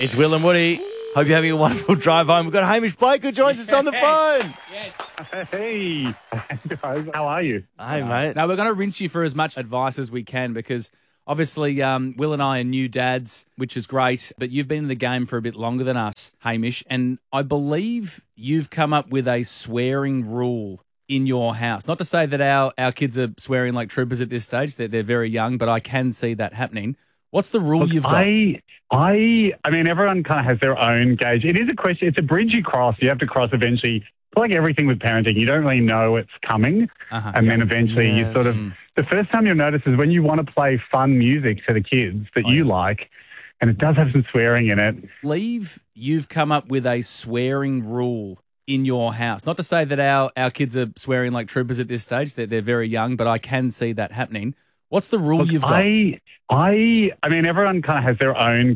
It's Will and Woody. Hope you're having a wonderful drive home. We've got Hamish Blake who joins us on the phone. Hey, guys, how are you? Hey, mate. Now, we're going to rinse you for as much advice as we can because obviously Will and I are new dads, which is great, but you've been in the game for a bit longer than us, Hamish, and I believe you've come up with a swearing rule in your house. Not to say that our kids are swearing like troopers at this stage, they're very young, but I can see that happening. What's the rule you've got? I mean, everyone kind of has their own gauge. It is a question. It's a bridge you cross. You have to cross eventually. It's like everything with parenting. You don't really know it's coming. And then eventually you sort of, the first time you'll notice is when you want to play fun music to the kids that you like, and it does have some swearing in it. Believe you've come up with a swearing rule in your house. Not to say that our kids are swearing like troopers at this stage. They're very young, but I can see that happening. What's the rule you've got? I mean, everyone kind of has their own